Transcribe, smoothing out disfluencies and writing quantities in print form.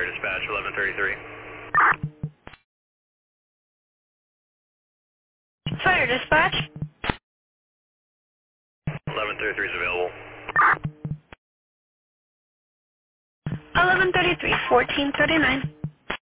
Fire dispatch, 1133. Fire dispatch. 1133 is available. 1133, 1439.